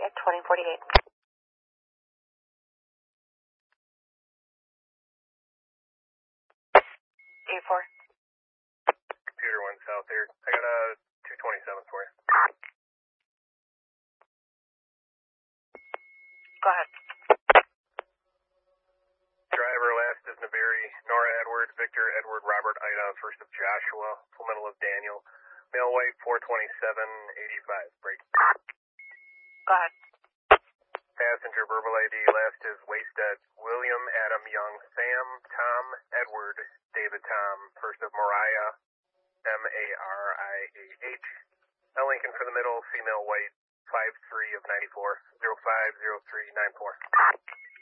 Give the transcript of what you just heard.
2048. 84. Computer 1 south here. I got a 227 for you. Go ahead. Driver last is Nabiri, Nora Edward, Victor Edward, Robert Ida, first of Joshua, full middle of Daniel. Male white 42785. Break. Go ahead. Passenger verbal ID last is Wasted, William Adam Young, Sam Tom Edward, David Tom, first of Mariah, Mariah. L Lincoln for the middle, female white 53 of 94, 050394.